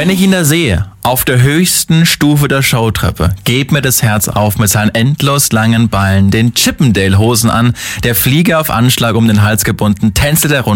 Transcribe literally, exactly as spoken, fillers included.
Wenn ich ihn da sehe, auf der höchsten Stufe der Showtreppe, geht mir das Herz auf mit seinen endlos langen Ballen, den Chippendale-Hosen an, der Fliege auf Anschlag um den Hals gebunden, tänzelt er runter.